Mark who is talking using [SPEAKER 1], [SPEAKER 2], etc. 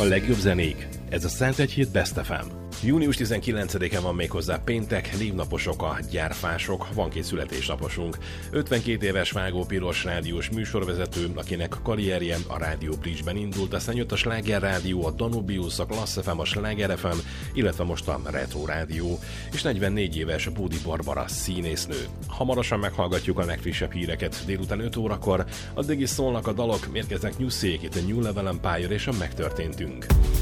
[SPEAKER 1] A legjobb zenék. Ez a Szent Egyhét Best FM. Június 19-e van méghozzá péntek, névnaposok a gyárfások, van két születésnaposunk. 52 éves Vágó Piros rádiós műsorvezető, akinek karrierje a Rádió Bridge-ben indult, aztán jött a Sláger Rádió, a Danubius, a Klassz FM, a Sláger FM, illetve most a Retro Rádió, és 44 éves Bódi Barbara színésznő. Hamarosan meghallgatjuk a legfrissebb híreket délután 5 órakor, addig is szólnak a dalok, mérkeznek New Szék, itt a New Level Empire és a Megtörténtünk.